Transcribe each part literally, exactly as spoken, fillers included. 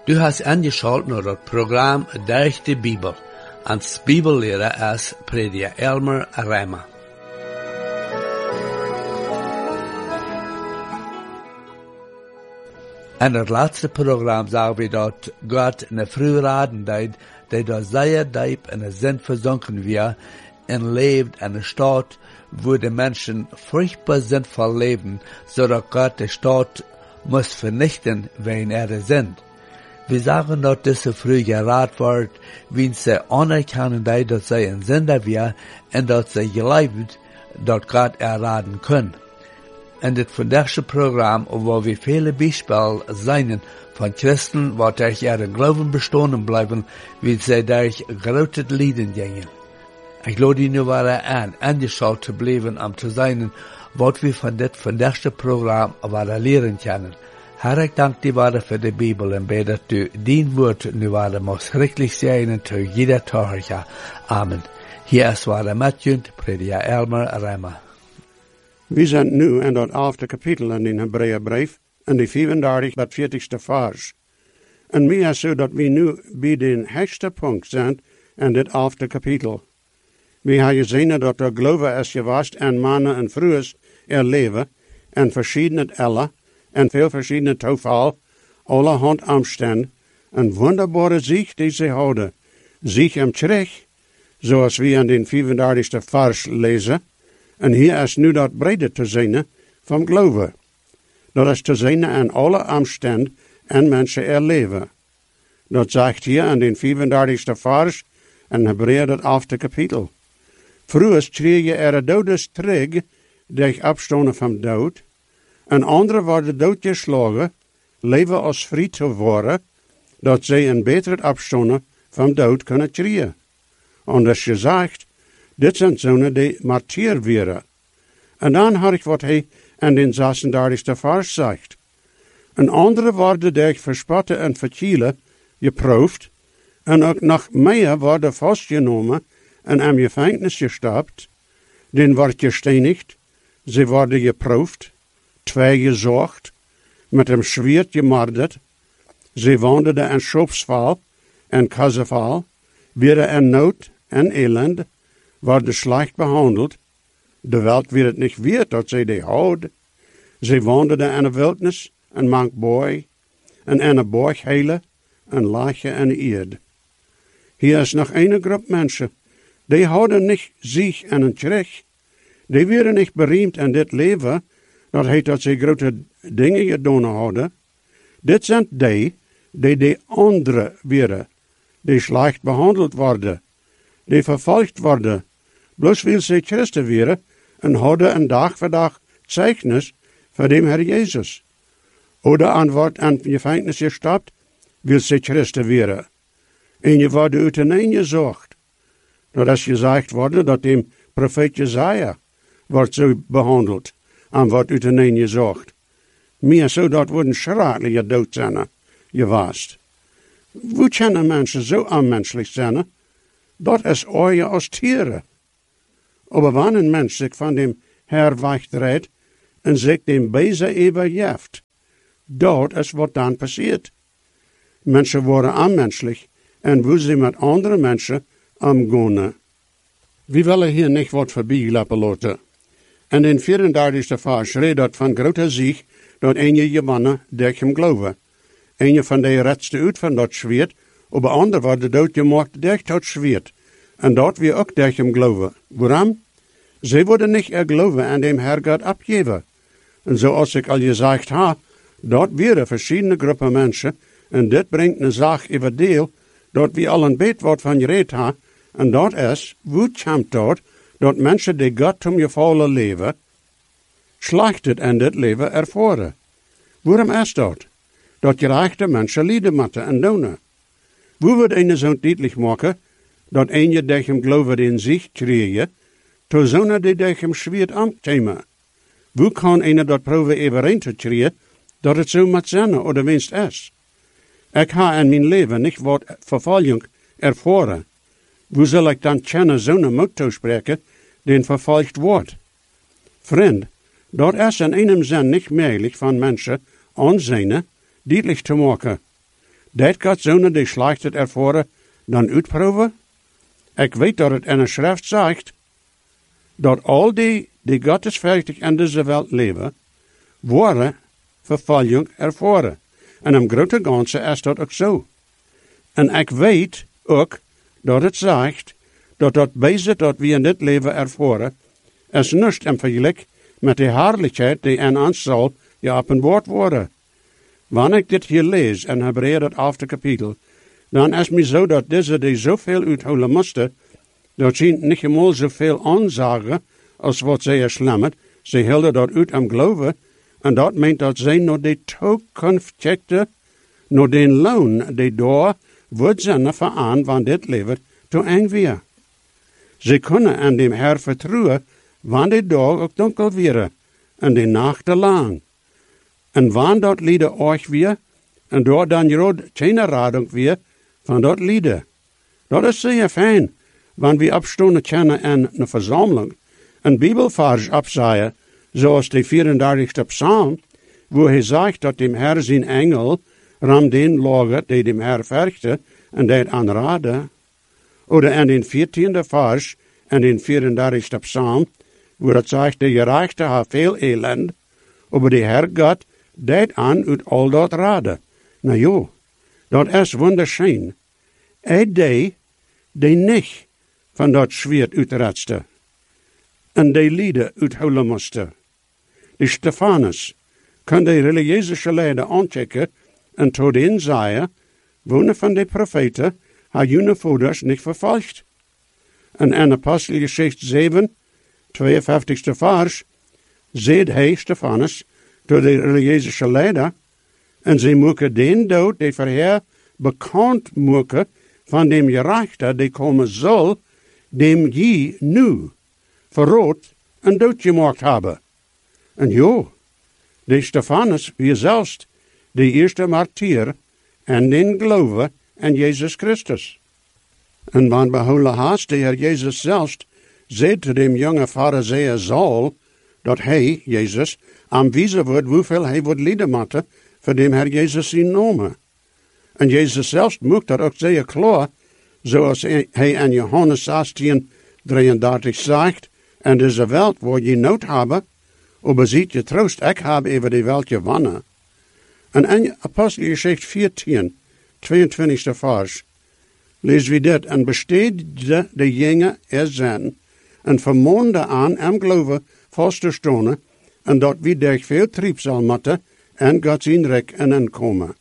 Du hast angeschaut naar het programma Durch de Bibel. Als Bibellehrer is prediker Elmer Reimer. In het laatste programma zagen we dat God in de vroege tijd, dat er zeer diep in de zin verzonken weer en leeft in een staat, wo de mensen furchtbaar zinvol leven, zodat God de staat muss vernichten, wenn er sind. Wir sagen, dass diese früh geraten wird, wenn sie anerkennen, dass sie ein Sünder wir und dass sie glauben, dass Gott erraten können. In das vandaagse Programm, wo wir viele Beispiele sehen von Christen, die durch ihren Glauben bestehen bleiben, wie sie durch große Leiden gingen. Ich lade die nu wieder an, angeschaut zu bleiben, um zu sein, was wir von das vandaagse Programm wieder lernen können. Herr, ik dank die waarde voor de Bibel en bid dat u dien woord nu waarde mocht schrikkelijk zijn en te jeder Tag. Amen. Hier is waarde Matjunt, prediker Elmer Reimer. We zijn nu in dat elfde kapitel in de Hebreeënbrief, in de vierendertig tot veertigste vers. En meer is zo dat we nu bij de hoogste punt zijn in dit elfde kapitel. We hebben gezien dat de geloof is geweest en mannen en vrouwen er leven, en verschillende ellen, en veel verschillende toeval, allerhand omstand, een wonderbare zicht die ze houden. Zich hem terug, zoals we in de vierendertigste vers lezen. En hier is nu dat brede te zien van geloven. Dat is te zien in alle omstand en mensen er leven. Dat zegt hier in de vierendertigste vers en Hebreeën dat elfde kapitel. Vroeger kreeg je er dodes terug, die opstonden van dood. En anderen worden doodgeslagen, leven als vrij te worden, dat zij een betere opstonden van dood kunnen krijgen. Anders gezegd, dit zijn zonen die martyr werden. En dan had ik wat hij in de zesendertigste vers zegt. En anderen worden durch verspotten en verkielen, geproefd, en ook nog meer worden vastgenomen en in gevangenis gestapt, den wordt gestenigd, ze worden geproefd, twee gezocht, met een zwaard gemordet, ze wandelden in schopsval en kasseval, werden in nood en elend, worden slecht behandeld, de welt werd het niet weer dat ze die houden. Ze wandelden in de wildnis, en mank boy, en in een borghele, en laagje en eerd. Hier is nog een groep mensen, die houden niet zich en een terug. Die werden niet bereemd in dit leven, dat heet dat ze grote dingen gedaan hadden. Dit zijn die, die de andere werden, die slecht behandeld worden, die vervolgd worden, bloos wil ze christen werden, en hadden een dag voor dag zeichnis voor de Heer Jezus. Oder aan wordt aan gevangenis gestapt, wil ze christen werden. En je wordt uit een gezocht. Dat is gezegd worden dat de profeet Jesaja wordt zo behandeld en wordt uit een gezocht. Meer zo dat worden schrikkelijke dood zijn geweest. Hoe kunnen mensen zo onmenselijk zijn? Dat is ooit als tieren. Maar wanneer een mens zich van dem Herr wegdraait en zich dem Bezer overgeeft, dat is wat dan passiert. Mensen worden onmenselijk en hoe ze met andere mensen omgaan. We willen hier niet wat voorbij laten laten. En in vierendertigste vers redt dat van grote zieg dat een je gewonnen durch hem geloven. Een van de redste uit van dat zwaard, maar ander wordt doodgemaakt durch dat zwaard. En dat we ook durch hem geloven. Waarom? Ze worden niet er geloven en dem Herr God opgeven. En zoals ik al gezegd heb, dat waren verschillende groepen mensen, en dit brengt een zaak over deel, dat we al een beetje wat van gereed hebben, en dat is, hoe komt dat, dat mensen die God om gevallen leven, slecht het in dit leven ervaren. Waarom is dat? Dat gerechte mensen lijden moeten en doen. Hoe wordt een zo duidelijk maken, dat een je durch hem geloven in zich krijgen, to zonen die durch hem zwaard aankomen? Hoe kan een dat proeven overeen te krijgen, dat het zo moet zijn, of de winst is? Ik heb in mijn leven niet wat vervolging ervaren. Hoe zal ik dan kennen zo'n moed toespreken, die vervolgd wordt? Vriend, dat is in einem zin niet mogelijk van mensen aanzien duidelijk te maken. Dat gaat zonen die slecht het ervoren dan uitproeven? Ik weet dat het in een schrift zegt, dat al die die godsvruchtig in deze wereld leven, worden vervolging ervoren. En in grote ganse is dat ook zo. En ik weet ook dat het zegt, dat dat bezit dat we in dit leven ervoren, is niets in vergelijk met de heerlijkheid die in ons zal geopenbaard worden. Wanneer ik dit hier lees in Hebreeën dat achtste kapitel, dan is het me zo dat deze die zoveel uithouden moesten, dat ze niet eenmaal zoveel aanzagen als wat zij slimmen. Ze hielden dat uit om geloven, en dat meent dat zij naar de toekomst checkten, naar de loon die daar wordt zijn van van dit leven te eng weer. Ze kunnen aan dem Herr vertrouwen, wanneer de dag ook donker weer, en de nacht lang. En wanneer dat lieden euch weer, en door dan je geen radung weer van dat lieden. Dat is zeer fijn, wanneer we opstonden kennen in een verzameling, een bibelvers opzaaien, zoals de vierendertigste psalm, wo hij zegt dat dem Herr zijn engel ram den lager die dem Herr verchte en dat aanraden. Oder in den veertiende vers en den vierendertigste psalm, wo dat zegt, de gerechte ha veel elend, aber de Herr Gott dat aan uit al dat raden. Nou jo, dat is wunderschön. Hij die, die niet van dat zwiert uitredste. En die lieden uithouden moesten. De Stefanus kan de religieuze leider aanchecken en tot in zeggen, wonen van de profeten, haar june voeders niet vervolgd. En in Apostelgeschichte zeven, tweeënvijftigste vers, zegt hij, Stefanus, tot de religieuze leider, en ze moeten den dood, die voor haar bekend maken, van dem gerechte, die komen zal, dem je nu verrood en doodgemaakt hebben. En jo, de Stefanus wie zelfs de eerste martier en den geloven in Jezus Christus. En wanneer behouden haast de Heer Jezus zelfs, zei te dem jonge fariseer Saul, dat hij, Jezus, aanwijzen wordt hoeveel hij wordt lijden moeten voor dem Heer Jezus zijn naam. En Jezus zelfs maakt dat ook zeer klaar, zoals hij in Johannes zestien, drieëndertig zegt, en deze wereld waar je nood hebben, aber ziet je troost, ik heb over die wereld gewonnen. En in Apostelgeschichte veertien, tweeëntwintigste vers, lezen we dit, en besteedde de jongen er zijn, en vermoonde aan hem geloven vast te stonen, en dat wie durch veel trieb zal moeten, en God zijn rijk en inkomen.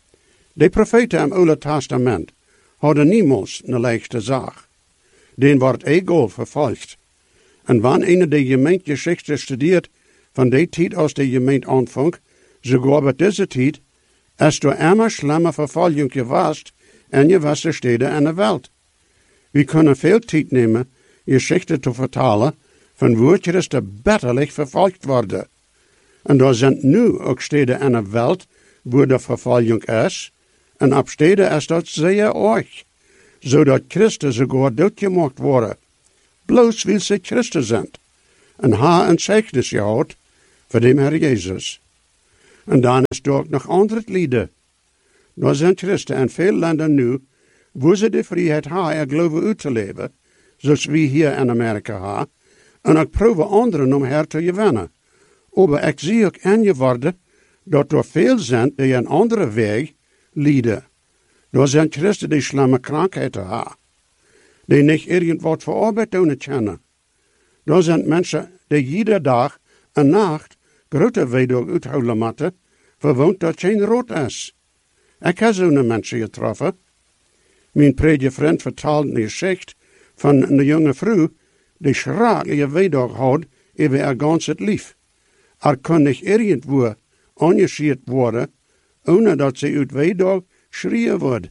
De profeten im Oude Testament hadden niemals een leichte zaak. Den wordt egal vervolgd. En wanneer een de gemeentegeschichte studeert, van die tijd als de gemeente aanvang, sogar bij deze tijd, is door immer schlimme vervolging geweest in gewisse steden in de wereld. We kunnen veel tijd nemen, geschichten te vertalen, van woordjes die bitterlijk vervolgd worden. En er zijn nu ook steden in de wereld, waar de vervolging is, en op steden is dat zeer erg, zodat Christen sogar doodgemaakt worden, bloos wil ze Christen zijn, en haar een zegnis gehad voor de Heer Jezus. En dan is er ook nog andere lieden. Er zijn Christen in veel landen nu, waar ze de vrijheid hebben er geloven uit te leven, zoals we hier in Amerika hebben, en ook proberen anderen om her te gewinnen. Maar ik zie ook in je worden, dat er veel zijn die een andere weg lieden. Er zijn Christen die slimme krankheden hebben, die niet irgendwat voor arbeid doen kennen. Er zijn mensen die iedere dag en nacht grote weedoog uithouden moeten, verwoont dat geen rood is. Ik heb zo'n mensen getroffen. Mijn predikant vertelde een geschichte van een jonge vrouw die schraagje weedoog had over haar ganse lief. Er kon niet irgendwo angeschiet worden, ohne dat ze uit weedoog schreeuwen wordt.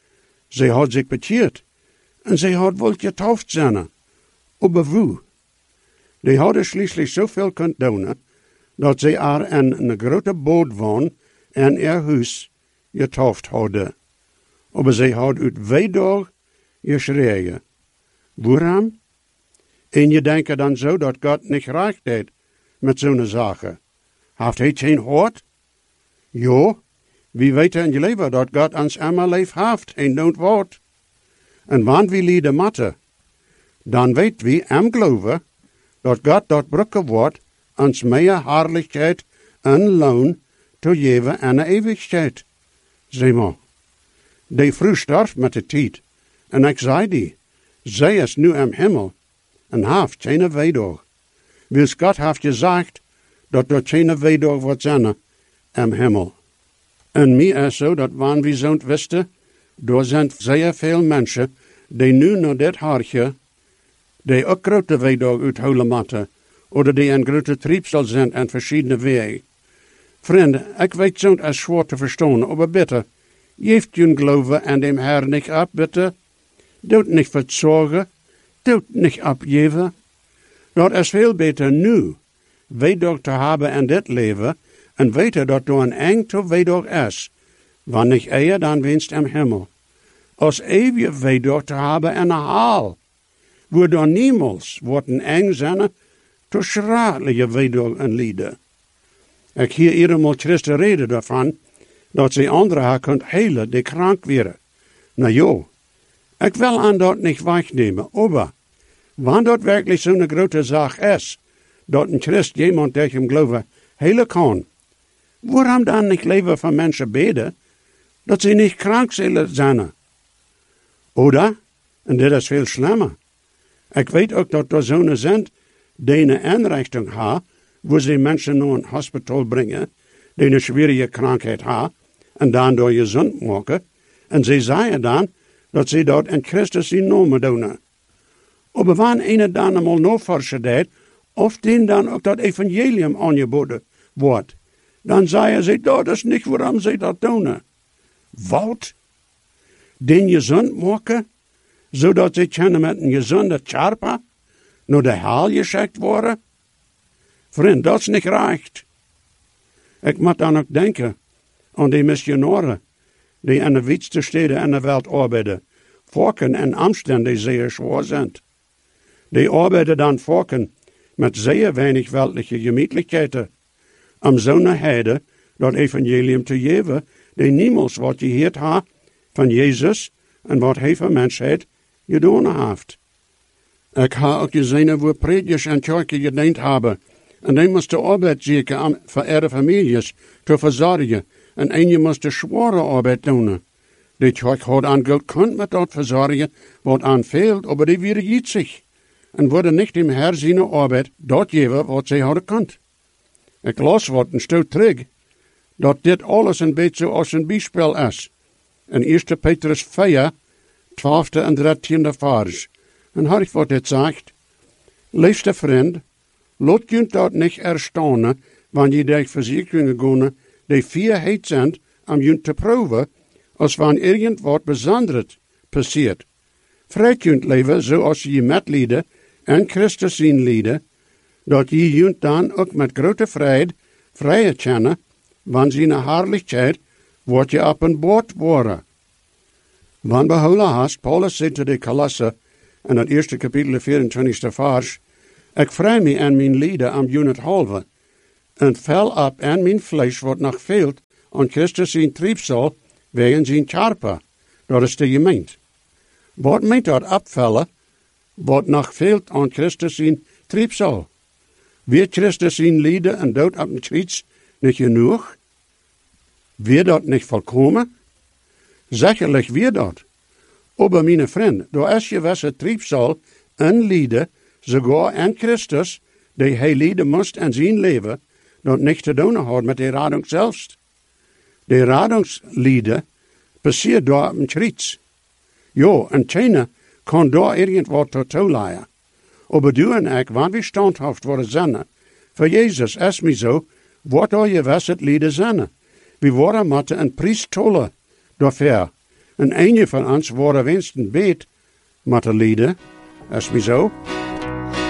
Ze had zich bekeerd en ze had wel getauft zijn. Maar hoe? Die hadden schließlich zoveel kunnen doen, dat ze er in een grote boot woon en haar huis getauft hadden. Maar ze had uit weedoog geschreeuwen. Waarom? En je denkt dan zo dat God niet recht deed met zo'n zaken. Heeft hij geen hart? Ja, wie weten in je leven dat God ons allemaal lief heeft en don't wordt. En wanneer we lieden matten, dan weet we am geloven dat God dat brukken wordt ons meer herrlichheid en loon te geven en een eeuwigheid. Zeg maar, die vrouw stierf met de tijd, en ik zei die, zij is nu am hemel, en heeft geen weedoog. Wils God heeft gezegd, dat er geen weedoog wordt zijn am hemel. En mij is zo, dat wanneer we zo'n wisten, er zijn zeer veel mensen, die nu naar dit hartje, die ook grote weedoog uithouden moeten, of die een grote triebsel zijn en verschillende wegen. Vrienden, ik weet zo'n als zwaar te verstaan, maar bitte, geeft je geloven en dem Herr niet ab, bitte. Doet niet verzorgen, doet niet abgeven. Dat is veel beter nu, weedoog te hebben in dit leven, en weten dat er een eng te weedoog is, wanneer ik eer dan winst im hemel. Als eeuwig weedoog te hebben in een haal, waar dan niemals wordt een eng zijn, te schradelijke weedoog en lieden. Ik hier eenmaal Christen reden daarvan, dat ze anderen haar kunt helen die krank werden. Nou jo, ik wil aan dat niet wegnemen, maar wanneer dat werkelijk zo'n grote zaak is, dat een Christ iemand tegen hem geloven helen kan, waarom dan niet leven van mensen beden, dat ze niet krank zullen zijn? Oder, en dit is veel slimmer, ik weet ook dat er zo'n zijn die een inrichting hebben, waar ze mensen naar een hospitaal brengen, die een zware krankheid hebben, en dan door gezond maken, en ze zeggen dan, dat ze dat in Christus in naam doen. Maar wanneer een dan eenmaal navorschen deed, of die dan ook dat evangelium aangeboden wordt, dan zeggen ze, dat is niet waarom ze dat doen. Wat? Den gezond maken, zodat ze kunnen met een gezonde charpa naar de hel geschikt worden? Vriend, dat is niet recht. Ik moet dan ook denken aan die missionaren die in de wietste steden in de wereld arbeiden, volken en omstanden die zeer zwaar zijn. Die arbeiden dan volken met zeer weinig weltliche gemütlichkeiten, om zo'n heide dat evangelium te geven, die niemals wat gehoord ha van Jezus en wat hij van mensheid gedaan heeft. Ik heb ook gezien waar predikers en kerken gediend hebben, en die moesten arbeid zoeken om voor ihre families te verzorgen, en een moest de zware arbeid doen. Die kerk had aan geld kunt met dat verzorgen, wat aan veelt, maar die weer zich. En worden niet im Herr zijn arbeid dat geven wat zij hadden kunt. Ik las wat een stuk terug, dat dit alles een beetje als een bijspel is. In eerste Petrus vier, twaalfde en dertiende vers. En had ik wat dit zegt. Liefste vriend, laat je dat niet erstaunen, wanneer je die verzekeringen gaan, die vierheid zijn om je te proeven, als wanneer irgendwat bijzonders passiert. Vrij kunt leven zoals je met lieden en Christus zien lieden, dat je je dan ook met grote vrijheid vrije kennen, wanneer zijn herrlichheid wordt je op een boot worden. Wanneer behouden hast, Paulus zei te de Kolosse, in het eerste kapitel vierentwintigste vers, ik vrij me aan mijn lieden om je het halve, en vel op aan mijn vlees wat nog veelt aan Christus zijn triebsel wegen zijn charpa. Dat is de gemeente. Wat meent dat opvellen, wat nog veelt aan Christus zijn triebsel? Weer Christus zijn lieden en dood op een kruis niet genoeg? Weer dat niet volkomen? Zekerlijk weer dat. Maar mijn vriend, door is je wesse triebsel en lieden, sogar en Christus, die hij lieden moest en zijn leven, dat niet te doen had met de radung zelfs. De radungslieden passiert door op een kruis. Jo, en China kan daar irgendwat tot toeleiden. Maar du en ik, wanneer we standhaft worden zijn, voor Jezus is mij zo, wat al je was het lieden zijn. We worden met een priest tollen, daarvoor. En een van ons worden winst een beet met de lieden, is mij zo.